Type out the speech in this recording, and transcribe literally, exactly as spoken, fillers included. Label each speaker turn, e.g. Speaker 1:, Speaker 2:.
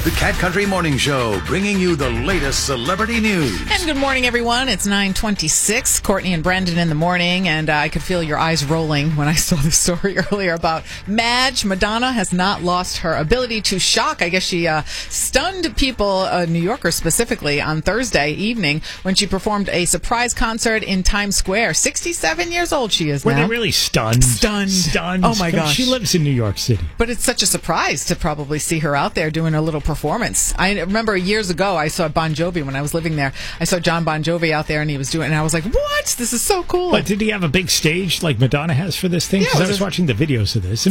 Speaker 1: The Cat Country Morning Show, bringing you the latest celebrity news.
Speaker 2: And good morning, everyone. It's nine twenty-six. Courtney and Brendan in the morning, and uh, I could feel your eyes rolling when I saw the story earlier about Madge. Madonna has not lost her ability to shock. I guess she uh, stunned people, uh, New Yorkers specifically, on Thursday evening when she performed a surprise concert in Times Square. sixty-seven years old she is
Speaker 3: Were
Speaker 2: now.
Speaker 3: they really stunned?
Speaker 2: Stunned.
Speaker 3: Stunned.
Speaker 2: Oh, my gosh.
Speaker 3: She lives in New York City.
Speaker 2: But it's such a surprise to probably see her out there doing a little performance. I remember years ago I saw Bon Jovi when I was living there. I saw John Bon Jovi out there and he was doing it, and I was like, what? This is so cool.
Speaker 3: But did he have a big stage like Madonna has for this thing? Because
Speaker 2: Yeah,
Speaker 3: I was
Speaker 2: a-
Speaker 3: watching the videos of this.